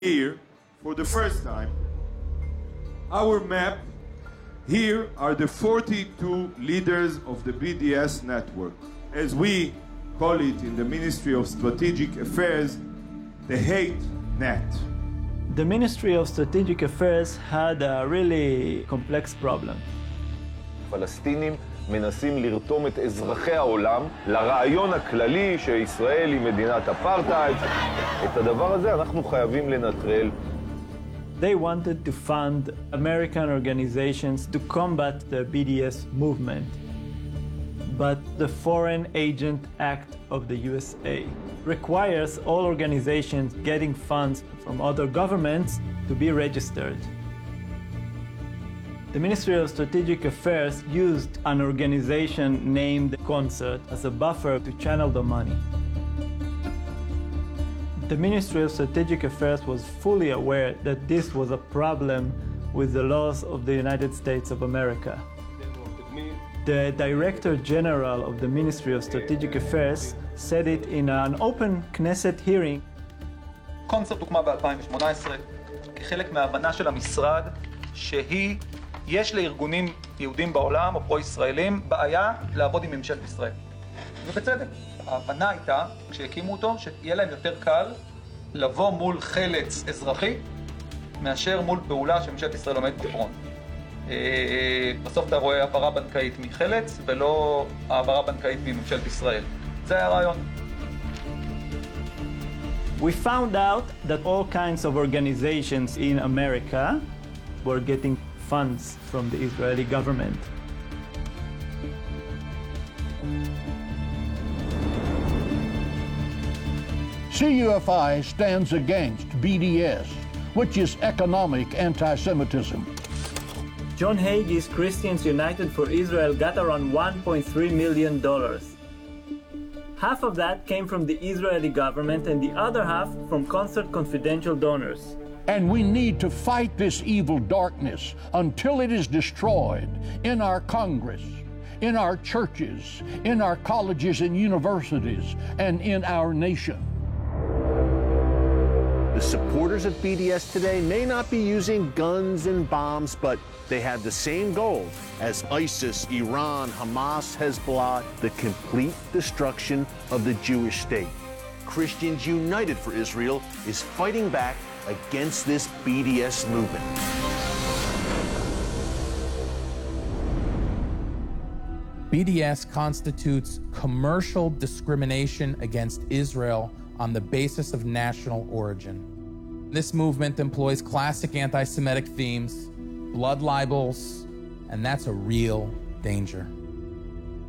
Here, for the first time, our map. Here are the 42 leaders of the BDS network. As we call it in the Ministry of Strategic Affairs, the hate net. The Ministry of Strategic Affairs had a really complex problem. פלסטינים מנסים לרתום את אזרחי העולם לרעיון הכללי שישראל היא מדינת אפרטהייד. את הדבר הזה אנחנו חייבים לנטרל. They wanted to fund American organizations to combat the BDS movement. But the Foreign Agent Act of the USA requires all organizations getting funds from other governments to be registered. The Ministry of Strategic Affairs used an organization named Concert as a buffer to channel the money. The Ministry of Strategic Affairs was fully aware that this was a problem with the laws of the United States of America. The Director General of the Ministry of Strategic Affairs said it in an open Knesset hearing. קונצרט הוקמה ב-2018 כחלק מההבנה של המשרד יש לארגונים יהודים בעולם או פרו-ישראלים בעיה לעבוד עם ממשלת ישראל. ובצדק, ההבנה הייתה, כשהקימו אותו, שיהיה להם יותר קל לבוא מול חלץ אזרחי מאשר מול פעולה שממשלת ישראל עומדת בפרונט. בסוף אתה רואה העברה בנקאית מחלץ ולא העברה בנקאית מממשלת ישראל. זה היה הרעיון. We found out that all kinds of organizations in America were getting funds from the Israeli government. CUFI stands against BDS, which is economic anti-Semitism. John Hagee's Christians United for Israel got around $1.3 million. Half of that came from the Israeli government and the other half from Concert Confidential donors. And we need to fight this evil darkness until it is destroyed in our Congress, in our churches, in our colleges and universities, and in our nation. The supporters of BDS today may not be using guns and bombs, but they have the same goal as ISIS, Iran, Hamas, Hezbollah, the complete destruction of the Jewish state. Christians United for Israel is fighting back against this BDS movement. BDS constitutes commercial discrimination against Israel on the basis of national origin. This movement employs classic anti-Semitic themes, blood libels, and that's a real danger.